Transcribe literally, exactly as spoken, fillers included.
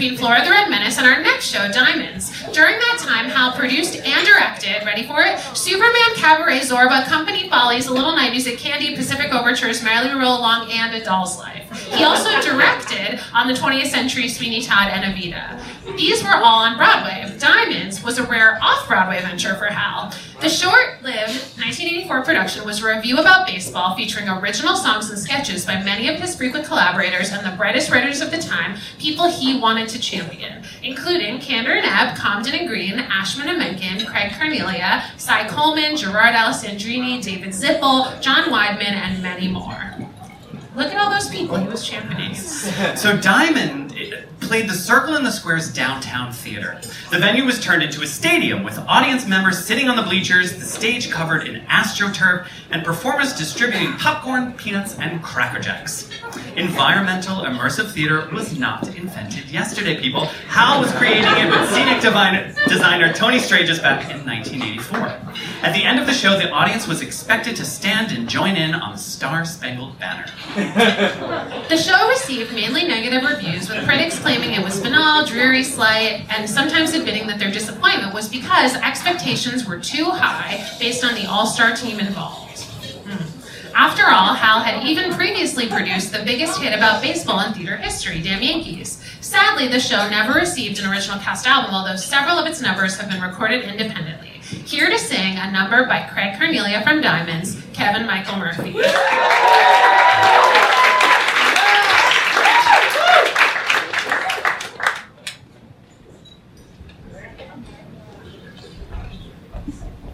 between Flora the Red Menace and our next show, Diamonds. During that time, Hal produced and directed, ready for it, Superman, Cabaret, Zorba, Company Follies, A Little Night Music, Candy, Pacific Overtures, Merrily We Roll Along, and A Doll's Life. He also directed On the twentieth Century, Sweeney Todd, and Evita. These were all on Broadway. Diamonds was a rare off-Broadway venture for Hal. The short-lived nineteen eighty-four production was a review about baseball featuring original songs and sketches by many of his frequent collaborators and the brightest writers of the time, people he wanted to champion, including Kander and Ebb, Comden and Green, Ashman and Menken, Craig Carnelia, Cy Coleman, Gerard Alessandrini, David Zippel, John Weidman, and many more. Look at all those people he was championing. So Diamond played the Circle in the Square's downtown theater. The venue was turned into a stadium with audience members sitting on the bleachers, the stage covered in AstroTurf, and performers distributing popcorn, peanuts, and Cracker Jacks. Environmental immersive theater was not invented yesterday, people. Hal was creating it with scenic divine, designer Tony Strages back in nineteen eighty-four. At the end of the show, the audience was expected to stand and join in on the Star-Spangled Banner. The show received mainly negative reviews, with critics claiming it was banal, dreary, slight, and sometimes admitting that their disappointment was because expectations were too high based on the all-star team involved. Hmm. After all, Hal had even previously produced the biggest hit about baseball in theater history, Damn Yankees. Sadly, the show never received an original cast album, although several of its numbers have been recorded independently. Here to sing a number by Craig Carnelia from Diamonds, Kevin Michael Murphy.